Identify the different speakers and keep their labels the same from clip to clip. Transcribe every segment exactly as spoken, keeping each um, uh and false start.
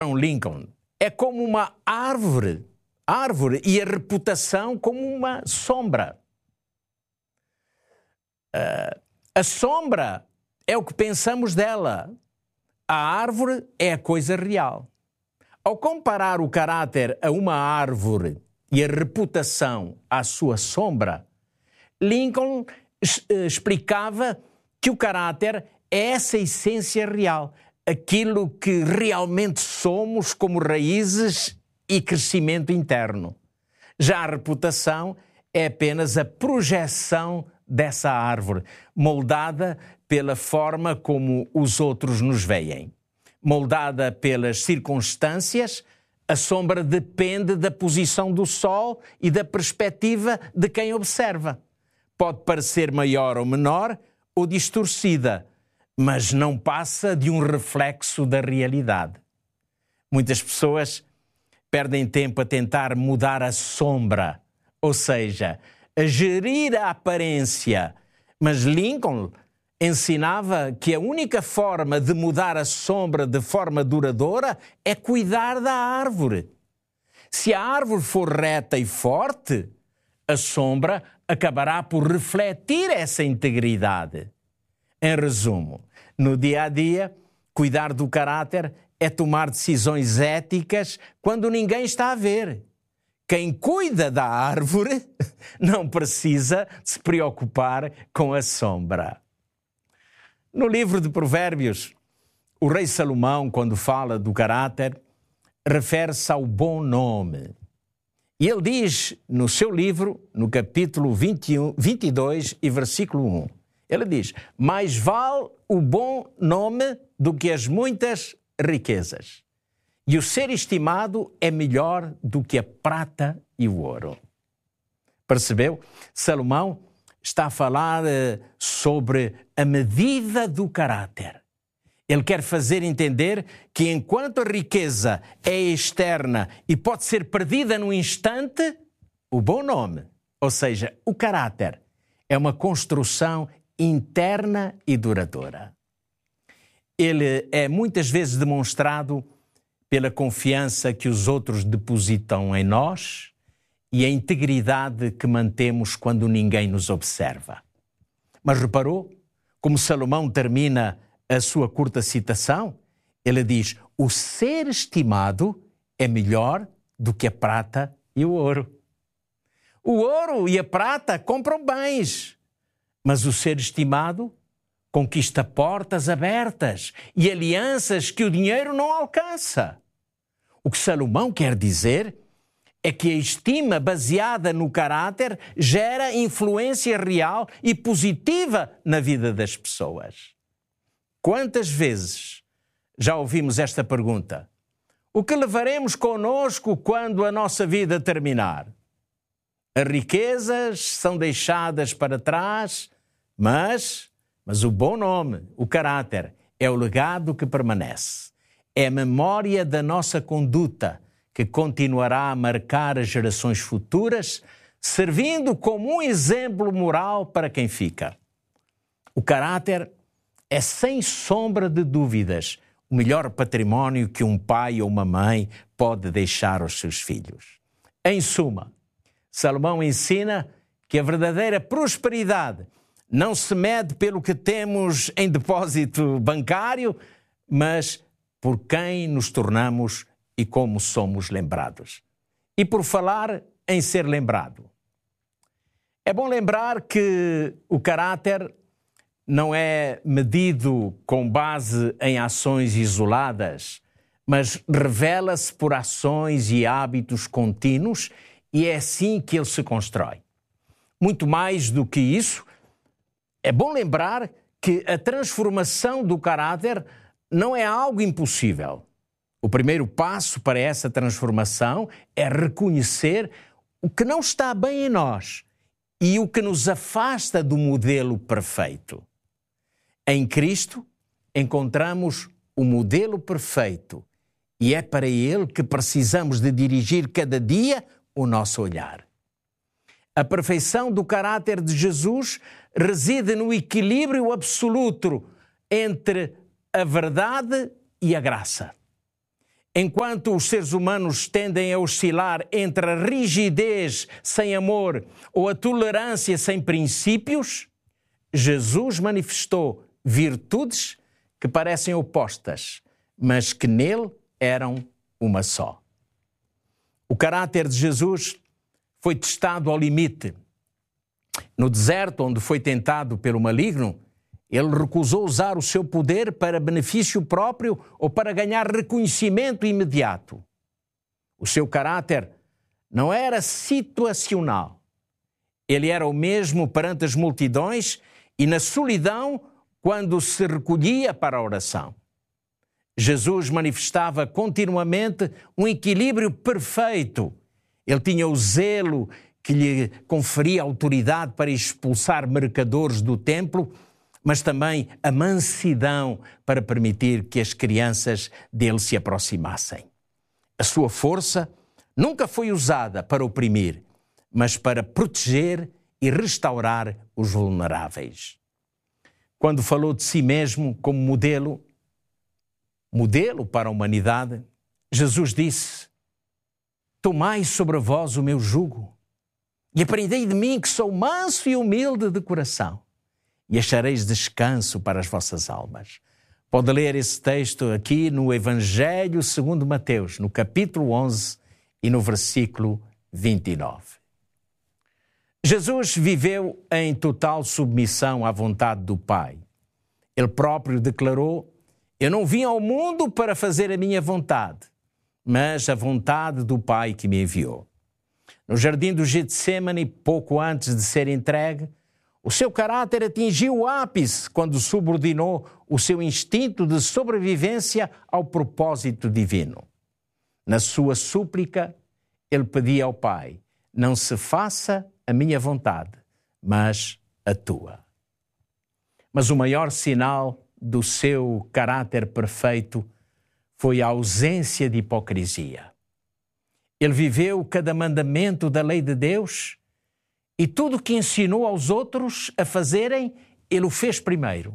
Speaker 1: Lincoln é como uma árvore, árvore e a reputação como uma sombra. Uh, a sombra é o que pensamos dela. A árvore é a coisa real. Ao comparar o caráter a uma árvore e a reputação à sua sombra, Lincoln explicava que o caráter é essa essência real, aquilo que realmente somos como raízes e crescimento interno. Já a reputação é apenas a projeção dessa árvore, moldada pela forma como os outros nos veem. Moldada pelas circunstâncias, a sombra depende da posição do sol e da perspectiva de quem observa. Pode parecer maior ou menor ou distorcida, mas não passa de um reflexo da realidade. Muitas pessoas perdem tempo a tentar mudar a sombra, ou seja, a gerir a aparência, mas Lincoln ensinava que a única forma de mudar a sombra de forma duradoura é cuidar da árvore. Se a árvore for reta e forte, a sombra acabará por refletir essa integridade. Em resumo, no dia a dia, cuidar do caráter é tomar decisões éticas quando ninguém está a ver. Quem cuida da árvore não precisa se preocupar com a sombra. No livro de Provérbios, o rei Salomão, quando fala do caráter, refere-se ao bom nome. E ele diz no seu livro, no capítulo vinte e um, vinte e dois e versículo um, ele diz: mais vale o bom nome do que as muitas riquezas, e o ser estimado é melhor do que a prata e o ouro. Percebeu? Salomão está a falar uh, sobre a medida do caráter. Ele quer fazer entender que enquanto a riqueza é externa e pode ser perdida num instante, o bom nome, ou seja, o caráter, é uma construção interna e duradoura. Ele é muitas vezes demonstrado pela confiança que os outros depositam em nós e a integridade que mantemos quando ninguém nos observa. Mas reparou como Salomão termina a sua curta citação? Ele diz: o ser estimado é melhor do que a prata e o ouro. O ouro e a prata compram bens, mas o ser estimado conquista portas abertas e alianças que o dinheiro não alcança. O que Salomão quer dizer é que a estima baseada no caráter gera influência real e positiva na vida das pessoas. Quantas vezes já ouvimos esta pergunta? O que levaremos conosco quando a nossa vida terminar? As riquezas são deixadas para trás, mas, mas o bom nome, o caráter, é o legado que permanece. É a memória da nossa conduta que continuará a marcar as gerações futuras, servindo como um exemplo moral para quem fica. O caráter é, sem sombra de dúvidas, o melhor património que um pai ou uma mãe pode deixar aos seus filhos. Em suma, Salomão ensina que a verdadeira prosperidade não se mede pelo que temos em depósito bancário, mas por quem nos tornamos e como somos lembrados. E por falar em ser lembrado, é bom lembrar que o caráter não é medido com base em ações isoladas, mas revela-se por ações e hábitos contínuos e é assim que ele se constrói. Muito mais do que isso, é bom lembrar que a transformação do caráter não é algo impossível. O primeiro passo para essa transformação é reconhecer o que não está bem em nós e o que nos afasta do modelo perfeito. Em Cristo, encontramos o modelo perfeito e é para Ele que precisamos de dirigir cada dia o nosso olhar. A perfeição do caráter de Jesus reside no equilíbrio absoluto entre a verdade e a graça. Enquanto os seres humanos tendem a oscilar entre a rigidez sem amor ou a tolerância sem princípios, Jesus manifestou virtudes que parecem opostas, mas que nele eram uma só. O caráter de Jesus foi testado ao limite. No deserto, onde foi tentado pelo maligno, ele recusou usar o seu poder para benefício próprio ou para ganhar reconhecimento imediato. O seu caráter não era situacional. Ele era o mesmo perante as multidões e na solidão quando se recolhia para a oração. Jesus manifestava continuamente um equilíbrio perfeito. Ele tinha o zelo que lhe conferia autoridade para expulsar mercadores do templo, mas também a mansidão para permitir que as crianças dele se aproximassem. A sua força nunca foi usada para oprimir, mas para proteger e restaurar os vulneráveis. Quando falou de si mesmo como modelo, modelo para a humanidade, Jesus disse: tomai sobre vós o meu jugo e aprendei de mim que sou manso e humilde de coração, e achareis descanso para as vossas almas. Pode ler esse texto aqui no Evangelho segundo Mateus, no capítulo onze e no versículo vinte e nove. Jesus viveu em total submissão à vontade do Pai. Ele próprio declarou: eu não vim ao mundo para fazer a minha vontade, mas a vontade do Pai que me enviou. No jardim do Getsemane, pouco antes de ser entregue, o seu caráter atingiu o ápice quando subordinou o seu instinto de sobrevivência ao propósito divino. Na sua súplica, ele pedia ao Pai: não se faça a minha vontade, mas a tua. Mas o maior sinal do seu caráter perfeito foi a ausência de hipocrisia. Ele viveu cada mandamento da lei de Deus e tudo o que ensinou aos outros a fazerem, ele o fez primeiro.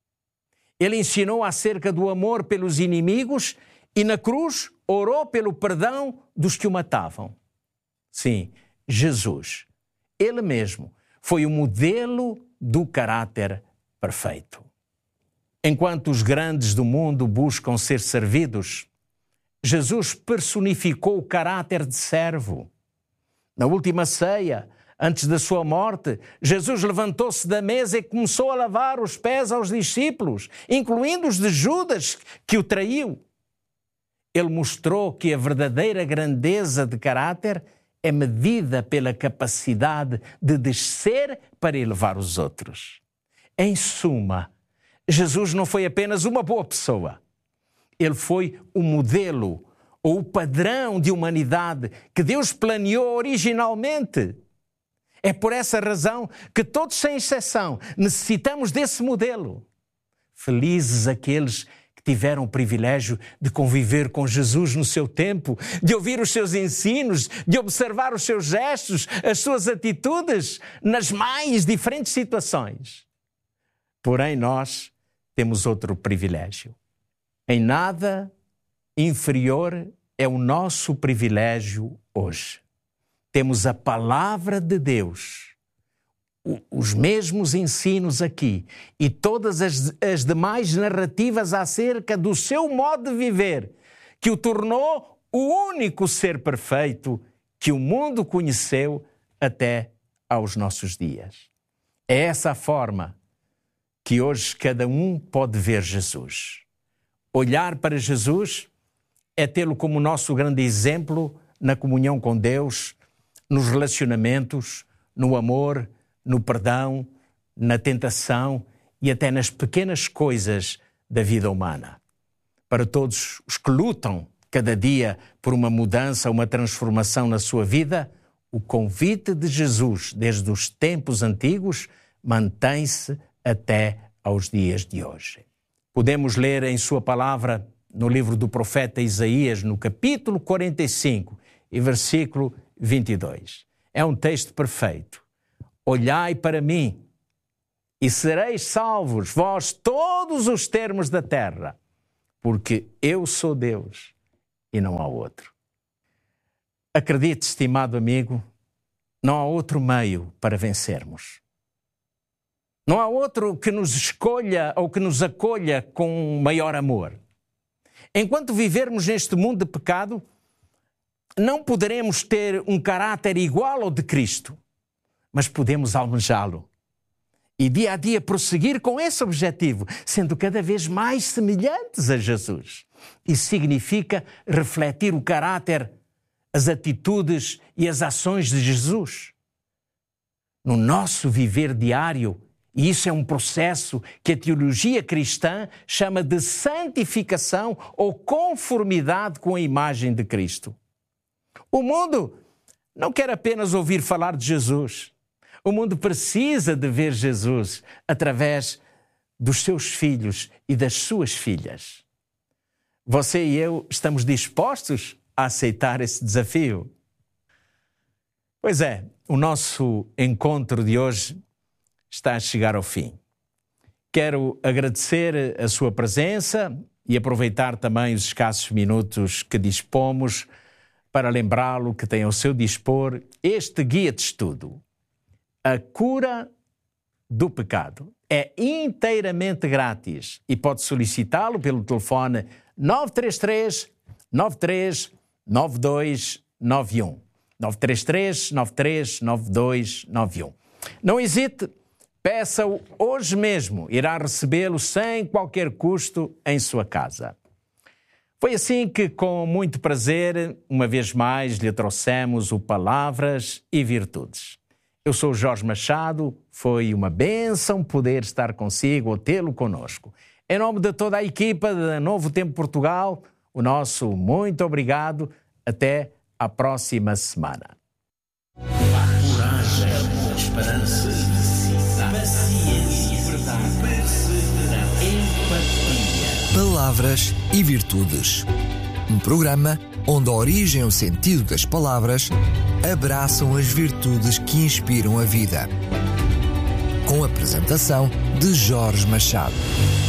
Speaker 1: Ele ensinou acerca do amor pelos inimigos e na cruz orou pelo perdão dos que o matavam. Sim, Jesus, ele mesmo, foi o modelo do caráter perfeito. Enquanto os grandes do mundo buscam ser servidos, Jesus personificou o caráter de servo. Na última ceia, antes da sua morte, Jesus levantou-se da mesa e começou a lavar os pés aos discípulos, incluindo os de Judas, que o traiu. Ele mostrou que a verdadeira grandeza de caráter é medida pela capacidade de descer para elevar os outros. Em suma, Jesus não foi apenas uma boa pessoa. Ele foi o modelo ou o padrão de humanidade que Deus planeou originalmente. É por essa razão que todos, sem exceção, necessitamos desse modelo. Felizes aqueles que tiveram o privilégio de conviver com Jesus no seu tempo, de ouvir os seus ensinos, de observar os seus gestos, as suas atitudes nas mais diferentes situações. Porém, nós temos outro privilégio. Em nada inferior é o nosso privilégio hoje. Temos a palavra de Deus, os mesmos ensinos aqui e todas as, as demais narrativas acerca do seu modo de viver, que o tornou o único ser perfeito que o mundo conheceu até aos nossos dias. É essa a forma que hoje cada um pode ver Jesus. Olhar para Jesus é tê-lo como nosso grande exemplo na comunhão com Deus, nos relacionamentos, no amor, no perdão, na tentação e até nas pequenas coisas da vida humana. Para todos os que lutam cada dia por uma mudança, uma transformação na sua vida, o convite de Jesus, desde os tempos antigos, mantém-se até aos dias de hoje. Podemos ler em sua palavra no livro do profeta Isaías, no capítulo quarenta e cinco e versículo vinte e dois. É um texto perfeito. Olhai para mim e sereis salvos, vós todos os termos da terra, porque eu sou Deus e não há outro. Acredite, estimado amigo, não há outro meio para vencermos. Não há outro que nos escolha ou que nos acolha com maior amor. Enquanto vivermos neste mundo de pecado, não poderemos ter um caráter igual ao de Cristo, mas podemos almejá-lo. E dia a dia prosseguir com esse objetivo, sendo cada vez mais semelhantes a Jesus. Isso significa refletir o caráter, as atitudes e as ações de Jesus no nosso viver diário. E isso é um processo que a teologia cristã chama de santificação ou conformidade com a imagem de Cristo. O mundo não quer apenas ouvir falar de Jesus. O mundo precisa de ver Jesus através dos seus filhos e das suas filhas. Você e eu estamos dispostos a aceitar esse desafio? Pois é, o nosso encontro de hoje está a chegar ao fim. Quero agradecer a sua presença e aproveitar também os escassos minutos que dispomos para lembrá-lo que tem ao seu dispor este guia de estudo. A cura do pecado. É inteiramente grátis e pode solicitá-lo pelo telefone nove três três, nove três nove dois nove um. nove três três, nove três nove dois nove um. Não hesite, peça-o hoje mesmo. Irá recebê-lo sem qualquer custo em sua casa. Foi assim que, com muito prazer, uma vez mais lhe trouxemos o Palavras e Virtudes. Eu sou Jorge Machado, foi uma bênção poder estar consigo ou tê-lo conosco. Em nome de toda a equipa da Novo Tempo Portugal, o nosso muito obrigado. Até à próxima semana.
Speaker 2: Coragem, esperança, paciência, verdade, perseverança, empatia. Palavras e Virtudes. Um programa onde a origem e o sentido das palavras abraçam as virtudes que inspiram a vida. Com a apresentação de Jorge Machado.